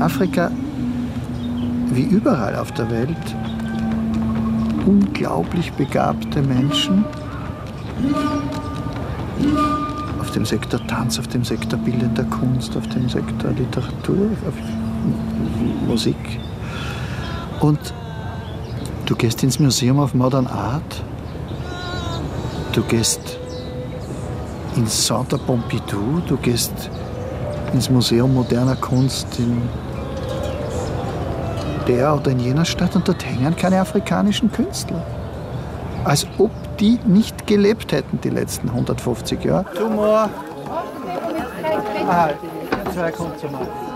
Afrika, wie überall auf der Welt, unglaublich begabte Menschen auf dem Sektor Tanz, auf dem Sektor bildender Kunst, auf dem Sektor Literatur, auf Musik. Und du gehst ins Museum of Modern Art, du gehst ins Centre Pompidou, du gehst ins Museum moderner Kunst in der oder in jener Stadt und dort hängen keine afrikanischen Künstler. Als ob die nicht gelebt hätten die letzten 150 Jahre. Two more. Ah, 2 kommt zu mal.